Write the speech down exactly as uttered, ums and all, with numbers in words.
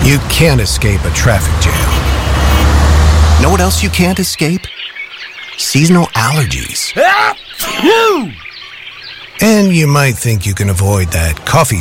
You can't escape a traffic jam. Know what else you can't escape? Seasonal allergies. And you might think you can avoid that coffee